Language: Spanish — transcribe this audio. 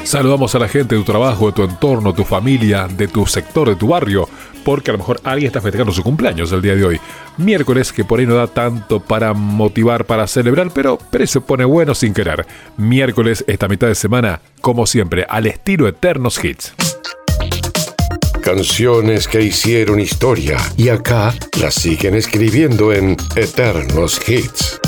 Saludamos a la gente de tu trabajo, de tu entorno, tu familia, de tu sector, de tu barrio, porque a lo mejor alguien está festejando su cumpleaños el día de hoy. Miércoles, que por ahí no da tanto para motivar, para celebrar, pero se pone bueno sin querer. Miércoles, esta mitad de semana, como siempre, al estilo Eternos Hits. Canciones que hicieron historia y acá las siguen escribiendo en Eternos Hits.